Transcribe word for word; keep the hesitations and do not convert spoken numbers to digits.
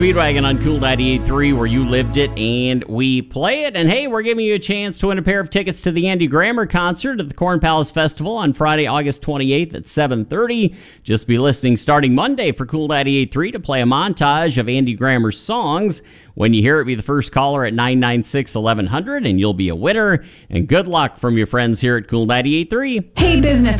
Speedwagon on Cool ninety-eight point three, where you lived it and we play it. And hey, we're giving you a chance to win a pair of tickets to the Andy Grammer concert at the Corn Palace Festival on Friday, August twenty-eighth at seven thirty. Just be listening starting Monday for Cool ninety-eight point three to play a montage of Andy Grammer's songs. When you hear it, be the first caller at nine nine six, eleven hundred, and you'll be a winner. And good luck from your friends here at Cool ninety-eight point three. Hey, business